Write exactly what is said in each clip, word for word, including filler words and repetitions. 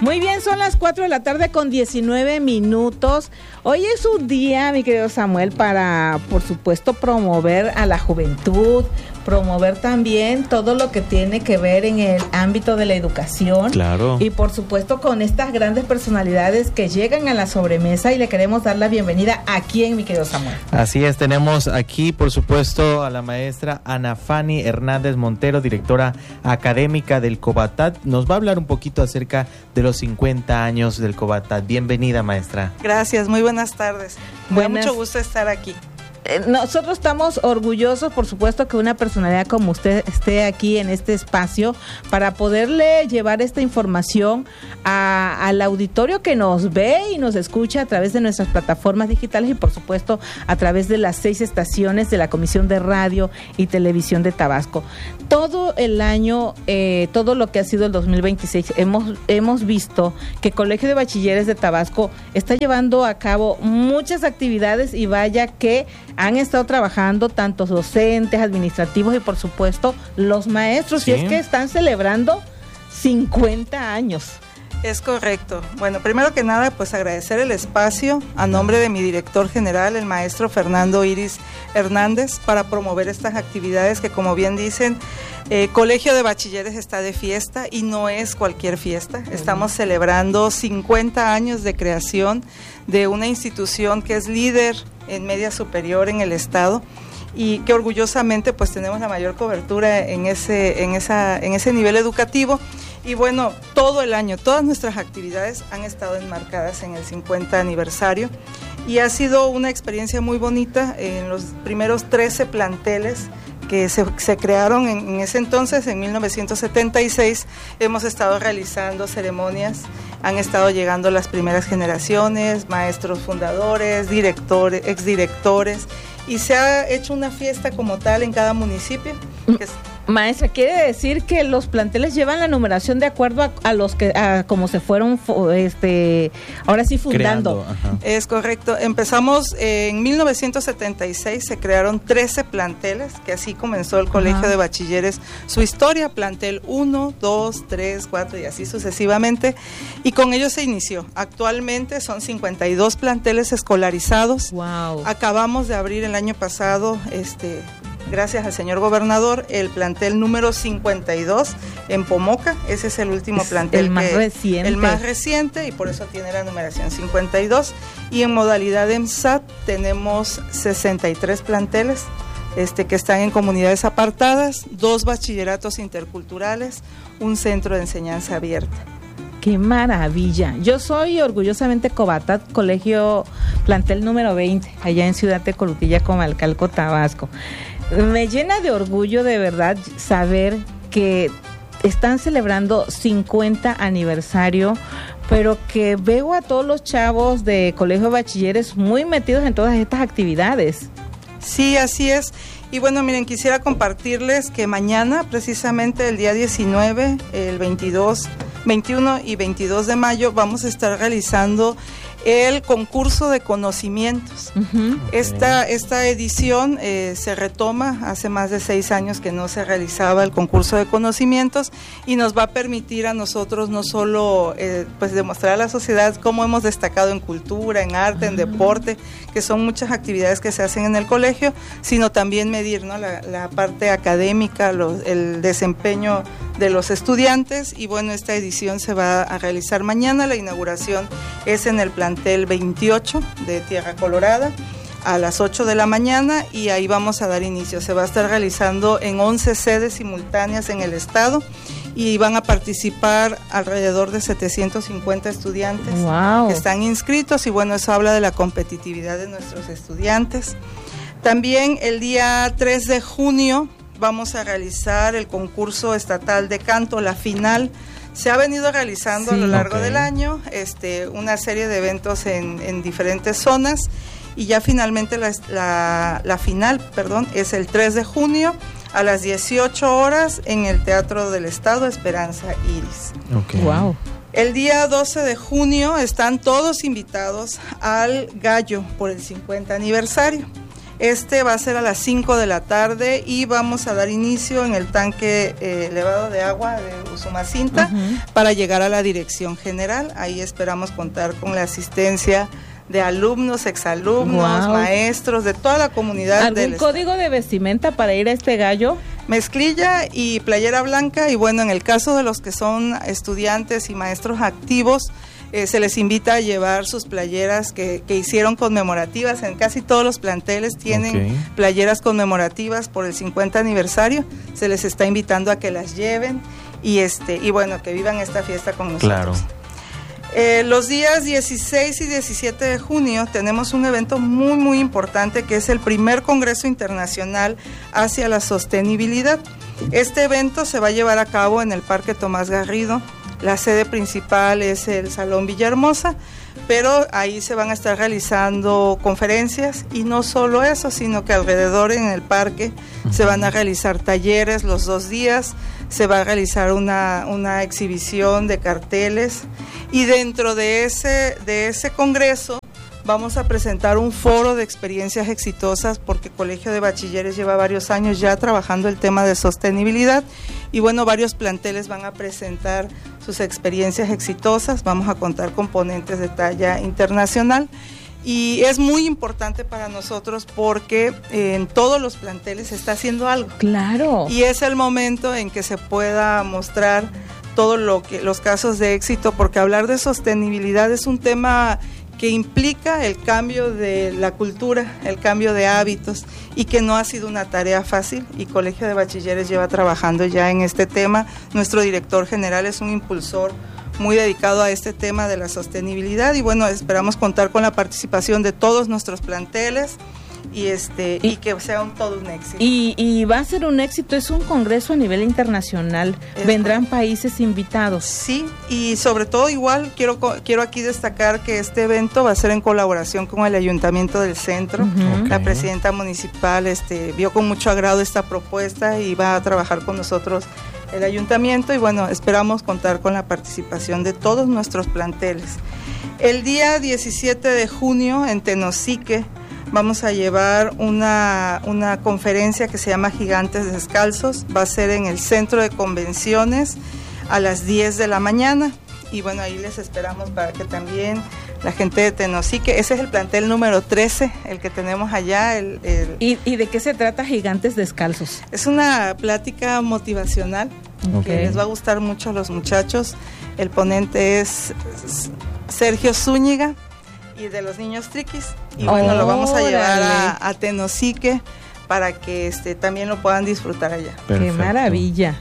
Muy bien, son las cuatro de la tarde con diecinueve minutos. Hoy es un día, mi querido Samuel, para, por supuesto, promover a la juventud, promover también todo lo que tiene que ver en el ámbito de la educación. Claro. Y por supuesto con estas grandes personalidades que llegan a la sobremesa y le queremos dar la bienvenida aquí en mi querido Samuel. Así es, tenemos aquí por supuesto a la maestra Ana Fanny Hernández Montero, directora académica del COBATAT. Nos va a hablar un poquito acerca de los cincuenta años del COBATAT. Bienvenida, maestra. Gracias, muy buenas tardes. Me da Buenas. mucho gusto estar aquí. Nosotros estamos orgullosos, por supuesto, que una personalidad como usted esté aquí en este espacio para poderle llevar esta información a, al auditorio que nos ve y nos escucha a través de nuestras plataformas digitales y, por supuesto, a través de las seis estaciones de la Comisión de Radio y Televisión de Tabasco. Todo el año, eh, todo lo que ha sido el dos mil veintiséis, hemos, hemos visto que el Colegio de Bachilleres de Tabasco está llevando a cabo muchas actividades y vaya que han estado trabajando tantos docentes, administrativos y por supuesto los maestros, sí. Y es que están celebrando cincuenta años. Es correcto. Bueno, primero que nada, pues agradecer el espacio a nombre de mi director general, el maestro Fernando Iris Hernández, para promover estas actividades que, como bien dicen, eh, Colegio de Bachilleres está de fiesta y no es cualquier fiesta. Estamos celebrando cincuenta años de creación de una institución que es líder en media superior en el estado y que orgullosamente pues tenemos la mayor cobertura en ese, en esa, en ese nivel educativo. Y bueno, todo el año, todas nuestras actividades han estado enmarcadas en el cincuenta aniversario y ha sido una experiencia muy bonita en los primeros trece planteles que se, se crearon en, en ese entonces, en mil novecientos setenta y seis. Hemos estado realizando ceremonias, han estado llegando las primeras generaciones, maestros fundadores, directores, exdirectores, y se ha hecho una fiesta como tal en cada municipio. Que es, Maestra, quiere decir que los planteles llevan la numeración de acuerdo a, a los que, a como se fueron, este, ahora sí fundando. Creando, es correcto. Empezamos eh, en mil novecientos setenta y seis, se crearon trece planteles, que así comenzó el Colegio Ajá. de Bachilleres su historia, plantel uno, dos, tres, cuatro y así sucesivamente, y con ellos se inició. Actualmente son cincuenta y dos planteles escolarizados. Wow. Acabamos de abrir el año pasado, este... gracias al señor gobernador, el plantel número cincuenta y dos en Pomoca. Ese es el último plantel. El más que, reciente. El más reciente y por eso tiene la numeración cincuenta y dos. Y en modalidad EMSAT tenemos sesenta y tres planteles este, que están en comunidades apartadas, dos bachilleratos interculturales, un centro de enseñanza abierta. ¡Qué maravilla! Yo soy orgullosamente COBATAT, colegio plantel número veinte, allá en Ciudad de Colutilla, Comalcalco, Tabasco. Me llena de orgullo de verdad saber que están celebrando cincuenta aniversario, pero que veo a todos los chavos de Colegio de Bachilleres muy metidos en todas estas actividades. Sí, así es. Y bueno, miren, quisiera compartirles que mañana, precisamente el día diecinueve, el veintidós, veintiuno y veintidós de mayo, vamos a estar realizando el concurso de conocimientos. Uh-huh. Esta, esta edición eh, se retoma, hace más de seis años que no se realizaba el concurso de conocimientos y nos va a permitir a nosotros no solo eh, pues demostrar a la sociedad cómo hemos destacado en cultura, en arte, uh-huh. en deporte, que son muchas actividades que se hacen en el colegio, sino también medir, ¿no? la, la parte académica, los, el desempeño de los estudiantes. Y bueno, esta edición se va a realizar mañana. La inauguración es en el plantel veintiocho de Tierra Colorada a las ocho de la mañana y ahí vamos a dar inicio. Se va a estar realizando en once sedes simultáneas en el estado y van a participar alrededor de setecientos cincuenta estudiantes. Wow. Que están inscritos y bueno, eso habla de la competitividad de nuestros estudiantes. También el día tres de junio vamos a realizar el concurso estatal de canto, la final. Se ha venido realizando sí, a lo largo okay. del año este, una serie de eventos en, en diferentes zonas y ya finalmente la, la, la final perdón, es el tres de junio a las dieciocho horas en el Teatro del Estado Esperanza Iris. Okay. Wow. El día doce de junio están todos invitados al Gallo por el cincuenta aniversario. Este va a ser a las cinco de la tarde y vamos a dar inicio en el tanque eh, elevado de agua de Usumacinta uh-huh. para llegar a la dirección general. Ahí esperamos contar con la asistencia de alumnos, exalumnos, wow. maestros, de toda la comunidad. ¿Algún del código estado. de vestimenta para ir a este gallo? Mezclilla y playera blanca, y bueno, en el caso de los que son estudiantes y maestros activos, Eh, se les invita a llevar sus playeras que, que hicieron conmemorativas. En casi todos los planteles tienen okay. playeras conmemorativas por el cincuenta aniversario. Se les está invitando a que las lleven y este y bueno, que vivan esta fiesta con nosotros. Claro. Eh, los días dieciséis y diecisiete de junio tenemos un evento muy muy importante que es el primer Congreso Internacional hacia la Sostenibilidad. Este evento se va a llevar a cabo en el Parque Tomás Garrido. La sede principal es el Salón Villahermosa, pero ahí se van a estar realizando conferencias y no solo eso, sino que alrededor en el parque uh-huh. se van a realizar talleres los dos días, se va a realizar una, una exhibición de carteles y dentro de ese, de ese congreso vamos a presentar un foro de experiencias exitosas porque el Colegio de Bachilleres lleva varios años ya trabajando el tema de sostenibilidad y bueno, varios planteles van a presentar sus experiencias exitosas, vamos a contar con ponentes de talla internacional y es muy importante para nosotros porque en todos los planteles se está haciendo algo. Claro. Y es el momento en que se pueda mostrar todo lo que los casos de éxito, porque hablar de sostenibilidad es un tema que implica el cambio de la cultura, el cambio de hábitos y que no ha sido una tarea fácil y Colegio de Bachilleres lleva trabajando ya en este tema. Nuestro director general es un impulsor muy dedicado a este tema de la sostenibilidad y bueno, esperamos contar con la participación de todos nuestros planteles y este y, y que sea un, todo un éxito. Y, y va a ser un éxito, es un congreso a nivel internacional, es vendrán correcto. Países invitados. Sí, y sobre todo igual quiero quiero aquí destacar que este evento va a ser en colaboración con el Ayuntamiento del Centro. Uh-huh. Okay. La presidenta municipal este vio con mucho agrado esta propuesta y va a trabajar con nosotros el ayuntamiento y bueno, esperamos contar con la participación de todos nuestros planteles. El día diecisiete de junio en Tenosique vamos a llevar una, una conferencia que se llama Gigantes Descalzos, va a ser en el Centro de Convenciones a las diez de la mañana y bueno, ahí les esperamos para que también la gente de Tenosique, ese es el plantel número trece, el que tenemos allá. El, el ¿Y, ¿Y de qué se trata Gigantes Descalzos? Es una plática motivacional okay. que les va a gustar mucho a los muchachos, el ponente es Sergio Zúñiga, y de los niños triquis y bueno, oh, lo vamos a llevar a, a Tenosique para que este también lo puedan disfrutar allá. Perfecto. Qué maravilla.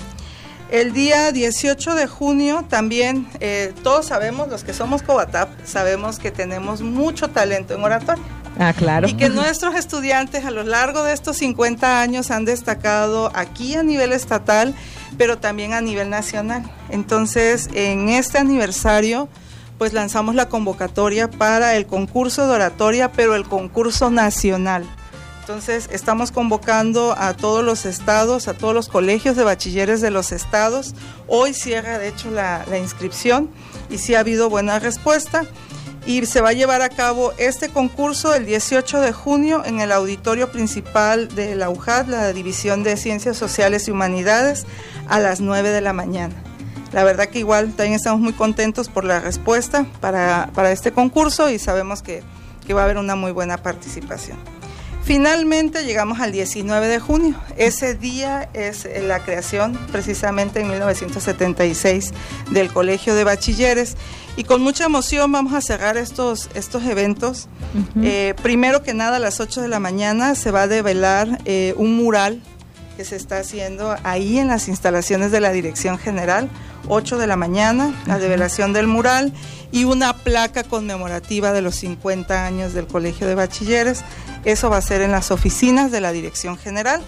El día dieciocho de junio también eh, todos sabemos, los que somos Cobatap, sabemos que tenemos mucho talento en oratoria. Ah, claro. Y que nuestros estudiantes a lo largo de estos cincuenta años han destacado aquí a nivel estatal, pero también a nivel nacional. Entonces, en este aniversario pues lanzamos la convocatoria para el concurso de oratoria, pero el concurso nacional. Entonces, estamos convocando a todos los estados, a todos los colegios de bachilleres de los estados. Hoy cierra, de hecho, la, la inscripción y sí ha habido buena respuesta. Y se va a llevar a cabo este concurso el dieciocho de junio en el auditorio principal de la U J A D, la División de Ciencias Sociales y Humanidades, a las nueve de la mañana. La verdad que igual también estamos muy contentos por la respuesta para, para este concurso y sabemos que, que va a haber una muy buena participación. Finalmente llegamos al diecinueve de junio. Ese día es la creación, precisamente en mil novecientos setenta y seis, del Colegio de Bachilleres. Y con mucha emoción vamos a cerrar estos, estos eventos. Uh-huh. Eh, primero que nada, a las ocho de la mañana se va a develar eh, un mural que se está haciendo ahí en las instalaciones de la Dirección General. ocho de la mañana, la develación del mural y una placa conmemorativa de los cincuenta años del Colegio de Bachilleres. Eso va a ser en las oficinas de la Dirección General.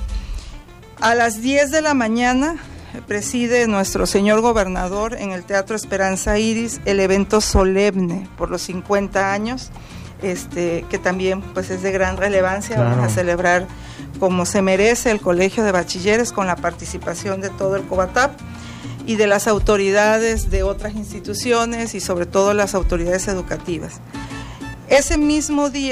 A las diez de la mañana preside nuestro señor gobernador en el Teatro Esperanza Iris el evento solemne por los cincuenta años, este, que también pues es de gran relevancia. Claro. Vamos a celebrar como se merece el Colegio de Bachilleres con la participación de todo el Cobatap y de las autoridades de otras instituciones y sobre todo las autoridades educativas. Ese mismo día,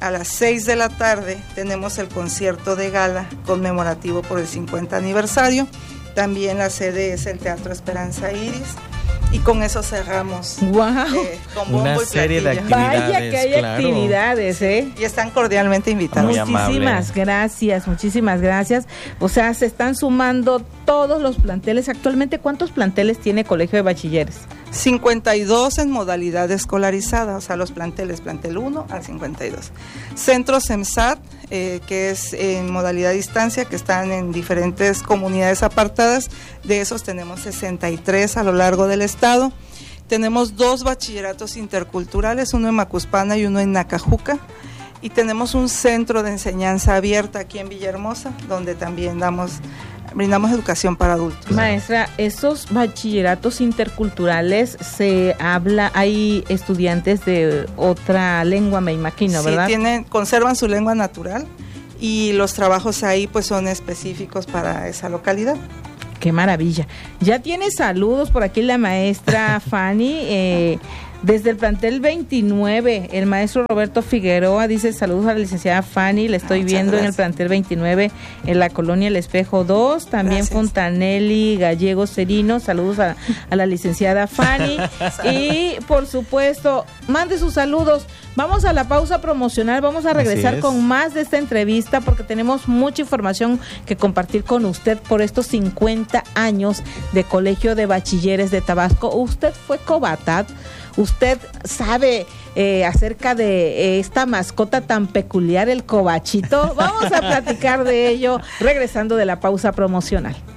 a las seis de la tarde tenemos el concierto de gala conmemorativo por el cincuenta aniversario. También la sede es el Teatro Esperanza Iris. Y con eso cerramos. ¡Wow! Eh, con bombo Una y serie de platillo. actividades. Vaya que hay claro. actividades, ¿eh? Y están cordialmente invitados. Muy amable. Muchísimas gracias, muchísimas gracias. O sea, se están sumando todos los planteles. Actualmente, ¿cuántos planteles tiene Colegio de Bachilleres? cincuenta y dos en modalidad escolarizada, o sea, los planteles, plantel uno al cincuenta y dos. Centro SEMSAT, eh, que es en modalidad distancia, que están en diferentes comunidades apartadas, de esos tenemos sesenta y tres a lo largo del estado. Tenemos dos bachilleratos interculturales, uno en Macuspana y uno en Nacajuca. Y tenemos un centro de enseñanza abierta aquí en Villahermosa, donde también damos, brindamos educación para adultos. Maestra, esos bachilleratos interculturales se habla, hay estudiantes de otra lengua, me imagino, ¿verdad? Sí, tienen, conservan su lengua natural y los trabajos ahí pues son específicos para esa localidad. Qué maravilla. Ya tiene saludos por aquí la maestra Fanny, eh, desde el plantel veintinueve, el maestro Roberto Figueroa dice saludos a la licenciada Fanny, la estoy Muchas viendo gracias. en el plantel veintinueve en la colonia El Espejo dos, también Gracias. Fontanelli Gallego Serino, saludos a, a la licenciada Fanny y por supuesto, mande sus saludos. Vamos a la pausa promocional, vamos a regresar con más de esta entrevista porque tenemos mucha información que compartir con usted por estos cincuenta años de Colegio de Bachilleres de Tabasco. Usted fue Cobatat, usted sabe eh, acerca de eh, esta mascota tan peculiar, el cobachito. Vamos a platicar de ello regresando de la pausa promocional.